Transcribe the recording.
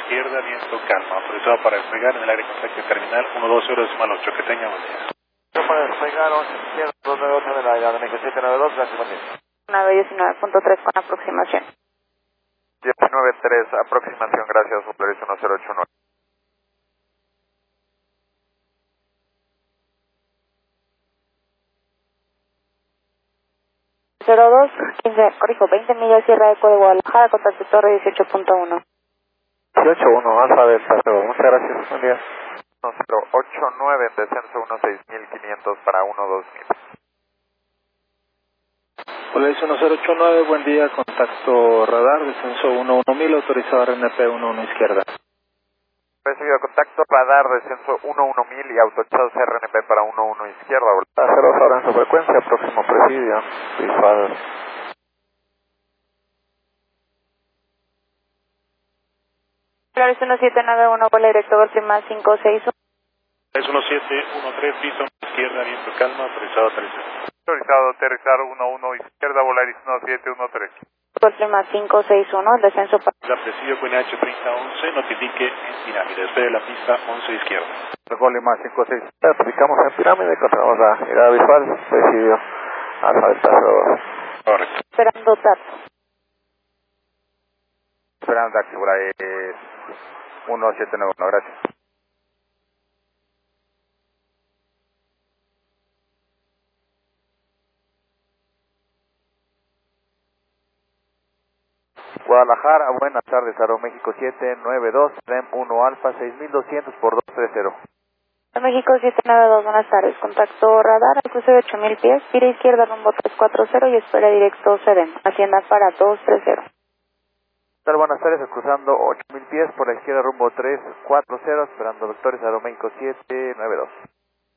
izquierda, viento calma, autorizado para despegar en el área de contacto terminal 120.8, que tenga buen día. Para despegar 11 izquierda, 298 de la isla de MX792, gracias, buen día. 919.3 con aproximación. 19.3, aproximación, gracias, Polaris 1089. 02, 15, corrijo, 20 millas Sierra Eco de Guadalajara, contacto torre 18.1. 18.1, Alfa Delta, muchas gracias, buen día. 1089, descenso 16500 para 12000. Polaris 1089, buen día, contacto radar, descenso 11000, autorizado RNP 11 izquierda. Recibido contacto, radar, descenso 11000 y autorizado CRNP para 11 izquierda. Cero ahora en su frecuencia, próximo presidio, visual. Polaris 1791, vuelo directo, Golfo más 561. Es 1713, piso izquierda, viento calma, autorizado aterrizar. Autorizado aterrizar 11 izquierda, Volaris 1713. Golfo más 561, el descenso para... La presidio con H3011, notifique en pirámide, despegue la pista 11 izquierda. Gol más 56. Aplicamos en pirámide, encontramos la llegada visual, presidio, Alfa Delta 02. Correcto. Esperando datos. Esperando taxi, Volaris 1791, gracias. Guadalajara, buenas tardes, Aeroméxico 792, REM 1 Alfa 6200 por 230. México 792, buenas tardes, contacto radar, al cruce de 8000 pies, gira izquierda rumbo 340 y espera directo CEDEM, Hacienda para 230. Tal, buenas tardes, cruzando 8000 pies por la izquierda rumbo 340, esperando vectores Aeroméxico 792.